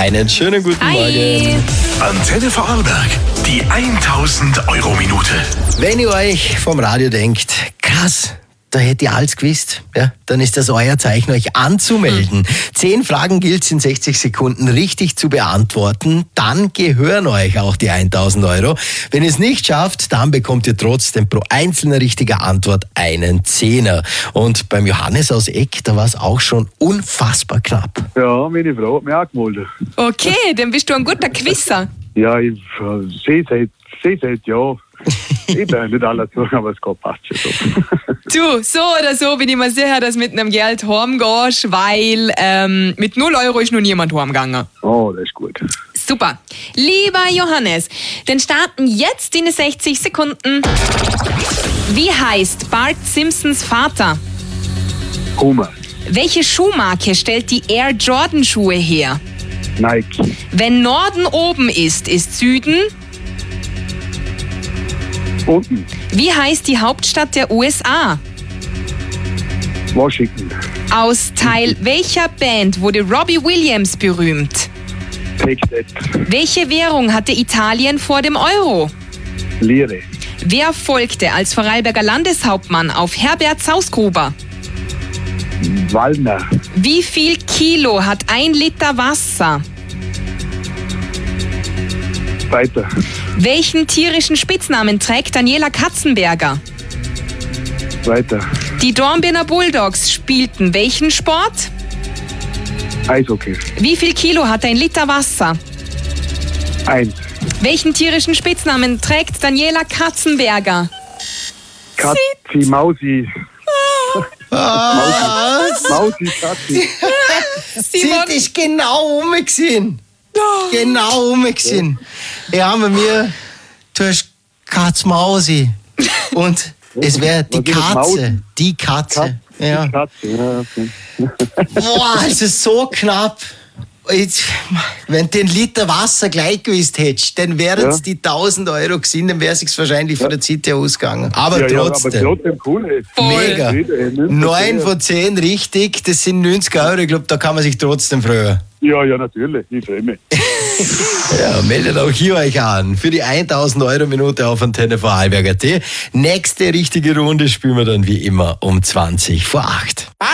Einen schönen guten Morgen. Antenne Vorarlberg, die 1000-Euro-Minute. Wenn ihr euch vom Radio denkt, krass, da hätte ich alles gewusst, ja, dann ist das euer Zeichen, euch anzumelden. 10 Fragen gilt es in 60 Sekunden richtig zu beantworten. Dann gehören euch auch die 1000 Euro. Wenn ihr es nicht schafft, dann bekommt ihr trotzdem pro einzelne richtige Antwort einen Zehner. Und beim Johannes aus Eck, da war es auch schon unfassbar knapp. Ja, meine Frau hat mich auch gemeldet. Okay, dann bist du ein guter Quizzer. Ja, ich sehe seit Jahren. Ich bin nicht alles durch, aber es geht passt schon so. Du, so oder so bin ich mir sicher, dass du mit einem Geld heimgehst, weil mit 0 Euro ist noch niemand heimgegangen. Oh, das ist gut. Super. Lieber Johannes, dann starten jetzt die 60 Sekunden. Wie heißt Bart Simpsons Vater? Hummer, Welche Schuhmarke stellt die Air Jordan Schuhe her? Nike, Wenn Norden oben ist Süden. unten, Wie heißt die Hauptstadt der USA? Washington, Aus Teil welcher Band wurde Robbie Williams berühmt? Take That, Welche Währung hatte Italien vor dem Euro? Lire, Wer folgte als Vorarlberger Landeshauptmann auf Herbert Sausgruber? Wallner, Wie viel Kilo hat 1 Liter Wasser? weiter, Welchen tierischen Spitznamen trägt Daniela Katzenberger? weiter, Die Dornbirner Bulldogs spielten welchen Sport? Eishockey, Wie viel Kilo hat 1 Liter Wasser? 1, Welchen tierischen Spitznamen trägt Daniela Katzenberger? Katzi, Mausi, Was? Mausi, Katzi, Sie ist genau umgesehen. Genau umgesehen. Ja, bei mir, du hast Katz-Mausi. Und es wäre die Was ist das, Katze. Mausi? Die Katze. Ja. Katze, ja, okay. Boah, also so knapp. Jetzt, wenn du den Liter Wasser gleich gewusst hättest, dann wären es die 1000 Euro gewesen, dann wäre es sich wahrscheinlich von der Zeit her ausgegangen. Aber Ja, trotzdem. aber trotzdem cool. Mega. 9 9 von 10 richtig, das sind 90 Euro. Ich glaube, da kann man sich trotzdem freuen. Ja, natürlich, ich freue mich. Ja, meldet auch hier euch an für die 1000 Euro Minute auf Antenne Vorarlberg.at. Nächste richtige Runde spielen wir dann wie immer um 20 vor 8.